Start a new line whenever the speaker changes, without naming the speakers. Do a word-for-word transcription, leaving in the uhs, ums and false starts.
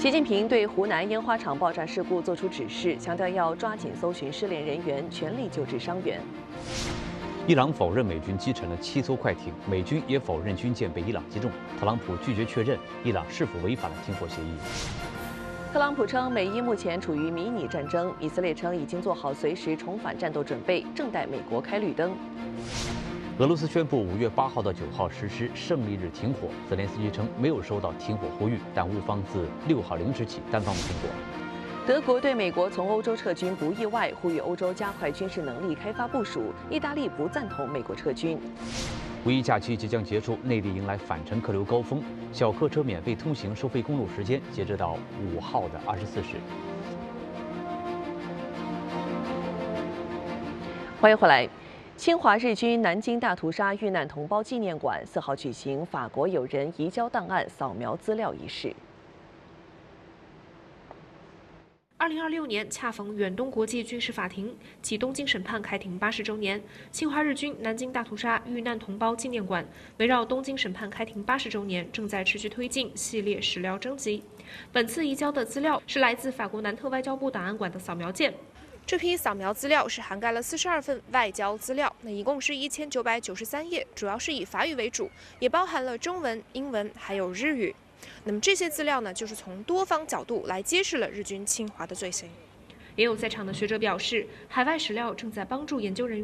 习近平对湖南烟花厂爆炸事故作出指示，强调要抓紧搜寻失联人员，全力救治伤员。
伊朗否认美军击沉了七艘快艇，美军也否认军舰被伊朗击中。特朗普拒绝确认伊朗是否违反了停火协议。
特朗普称，美伊目前处于迷你战争，以色列称已经做好随时重返战斗准备，正待美国开绿灯。
俄罗斯宣布五月八号到九号实施胜利日停火。泽连斯基称没有收到停火呼吁，但乌方自六号零时起单方面停火。
德国对美国从欧洲撤军不意外，呼吁欧洲加快军事能力开发部署。意大利不赞同美国撤军。
五一假期即将结束，内地迎来返程客流高峰，小客车免费通行收费公路时间截止到五号的二十四时。
欢迎回来。侵华日军南京大屠杀遇难同胞纪念馆四号举行法国友人移交档案扫描资料仪式。
二零二六年恰逢远东国际军事法庭暨东京审判开庭八十周年，侵华日军南京大屠杀遇难同胞纪念馆围绕东京审判开庭八十周年，正在持续推进系列史料征集。本次移交的资料是来自法国南特外交部档案馆的扫描件。这批扫描资料是涵盖了四十二份外交资料，那一共是一千九百九十三页，主要是以法语为主，也包含了中文、英文还有日语。那么这些资料呢，就是从多方角度来揭示了日军侵华的罪行。也有在场的学者表示，海外史料正在帮助研究人员